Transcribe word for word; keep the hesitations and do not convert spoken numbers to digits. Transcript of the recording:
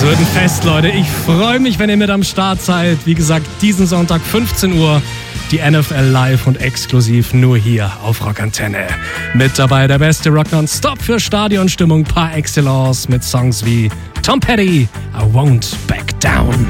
wird ein Fest, Leute. Ich freue mich, wenn ihr mit am Start seid. Wie gesagt, diesen Sonntag fünfzehn Uhr, die N F L live und exklusiv nur hier auf Rockantenne. Mit dabei der beste Rock nonstop für Stadionstimmung par excellence mit Songs wie Tom Petty, I Won't Back Down.